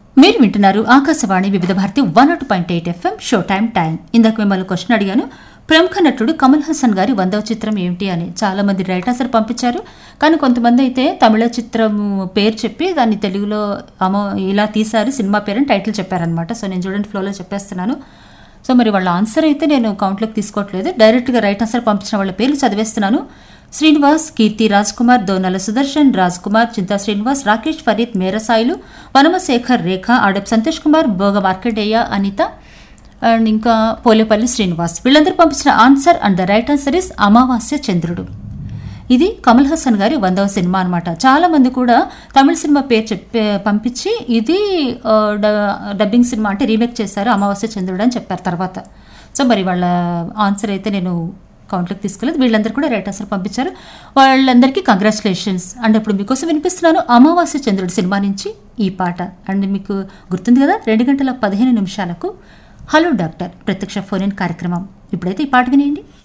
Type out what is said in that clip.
మీరు వింటున్నారు ఆకాశవాణి వివిధ భారతి 102.8 FM షో టైం. ఇందాక మిమ్మల్ని క్వశ్చన్ అడిగాను. ప్రముఖ నటుడు కమల్ హాసన్ గారి 100వ చిత్రం ఏమిటి అని చాలా మంది రైటర్స్ పంపించారు. కానీ కొంతమంది అయితే తమిళ చిత్రం పేరు చెప్పి దాన్ని తెలుగులో ఇలా తీశారు సినిమా పేరు అని టైటిల్ చెప్పారనమాట. సో నేను చూడండి ఫ్లోలో చెప్పేస్తున్నాను. సో మరి వాళ్ళ ఆన్సర్ అయితే నేను కౌంట్లోకి తీసుకోవట్లేదు. డైరెక్ట్గా రైట్ ఆన్సర్ పంపించిన వాళ్ళ పేర్లు చదివేస్తున్నాను. శ్రీనివాస్, కీర్తి రాజ్ కుమార్, దోనల సుదర్శన్, రాజ్ కుమార్, చింతా శ్రీనివాస్, రాకేష్ ఫరీద్, మేరసాయిలు, వనమశేఖర్, రేఖ, ఆడప్ సంతోష్ కుమార్, భోగ మార్కండేయ, అనిత అండ్ ఇంకా పోలేపల్లి శ్రీనివాస్. వీళ్ళందరూ పంపించిన answer and the right answer is అమావాస్య చంద్రుడు. ఇది కమల్ హాసన్ గారి 100వ సినిమా అనమాట. చాలా మంది కూడా తమిళ సినిమా పేరు పంపించి ఇది డబ్బింగ్ సినిమా అంటే రీమేక్ చేశారు అమావాస్య చంద్రుడు అని చెప్పారు తర్వాత. సో మరి వాళ్ళ ఆన్సర్ అయితే నేను కౌంట్లోకి తీసుకోలేదు. వీళ్ళందరూ కూడా రైట్ ఆన్సర్ పంపించారు. వాళ్ళందరికీ కంగ్రాచులేషన్స్. అండ్ ఇప్పుడు మీకోసం వినిపిస్తున్నాను అమావాస్య చంద్రుడు సినిమా నుంచి ఈ పాట. అండ్ మీకు గుర్తుంది కదా 2 గంటల 15 నిమిషాలకు హలో డాక్టర్ ప్రత్యక్ష ఫోన్ ఇన్ కార్యక్రమం. ఇప్పుడైతే ఈ పాట వినేయండి.